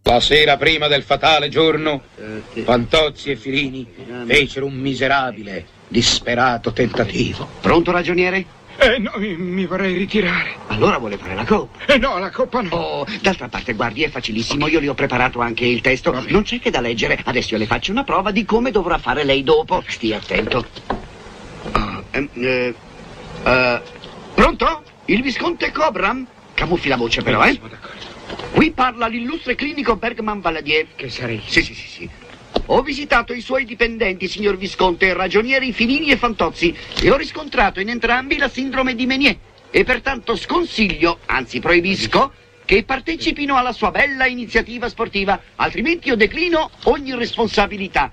La sera prima del fatale giorno, Fantozzi e Filini fecero un miserabile, disperato tentativo. Pronto, ragioniere? No, mi vorrei ritirare. Allora vuole fare la coppa? No, la coppa no. Oh, d'altra parte, guardi, è facilissimo. Io le ho preparato anche il testo. Non c'è che da leggere. Adesso io le faccio una prova di come dovrà fare lei dopo. Stia attento. Pronto? Il visconte Cobram? Camuffi la voce però, eh? Qui parla l'illustre clinico Bergman Valadier. Che sarei? Sì. Ho visitato i suoi dipendenti, signor Visconte, ragionieri Filini e Fantozzi, e ho riscontrato in entrambi la sindrome di Menier. E pertanto sconsiglio, anzi proibisco, che partecipino alla sua bella iniziativa sportiva, altrimenti io declino ogni responsabilità.